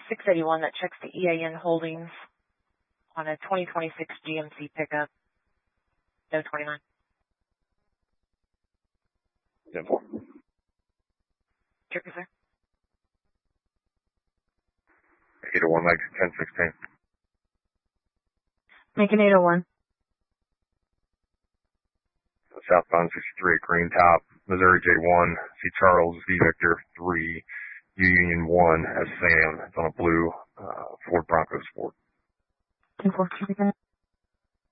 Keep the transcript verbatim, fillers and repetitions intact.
six eighty-one that checks the E A N holdings on a twenty twenty-six G M C pickup. No twenty-nine. ten four. Check it, sir. eight oh one, like ten sixteen. Make an eight oh one. Southbound sixty-three at Green Top, Missouri J one, C Charles, V Victor three, U Union one, as Sam. It's on a blue uh, Ford Bronco Sport. ten four, check it.